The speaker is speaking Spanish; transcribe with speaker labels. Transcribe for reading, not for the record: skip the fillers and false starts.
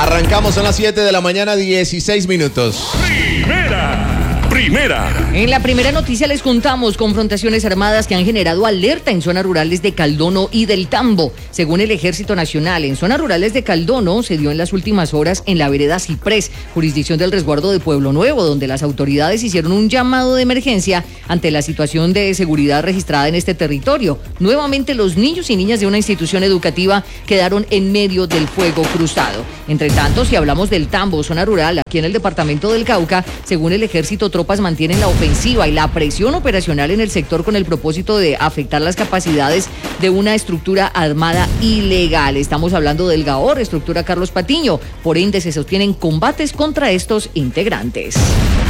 Speaker 1: Arrancamos, son las 7 de la mañana, 16 minutos.
Speaker 2: Primera.
Speaker 3: En la primera noticia les contamos confrontaciones armadas que han generado alerta en zonas rurales de Caldono y del Tambo. Según el Ejército Nacional, en zonas rurales de Caldono se dio en las últimas horas en la vereda Ciprés, jurisdicción del resguardo de Pueblo Nuevo, donde las autoridades hicieron un llamado de emergencia ante la situación de seguridad registrada en este territorio. Nuevamente los niños y niñas de una institución educativa quedaron en medio del fuego cruzado. Entre tanto, si hablamos del Tambo, zona rural, aquí en el departamento del Cauca, según el Ejército, tropas mantienen la ofensiva y la presión operacional en el sector con el propósito de afectar las capacidades de una estructura armada ilegal. Estamos hablando del GAOR, estructura Carlos Patiño. Por ende, se sostienen combates contra estos integrantes.